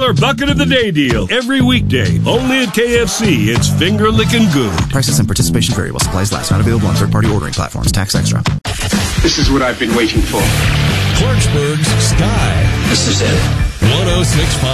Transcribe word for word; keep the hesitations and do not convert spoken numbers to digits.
our Bucket of the Day deal every weekday. Only at K F C. It's finger licking good. Prices and participation vary while supplies last. Not available on third-party ordering platforms. Tax extra. This is what I've been waiting for. Clarksburg's Sky. This is it. one oh six point five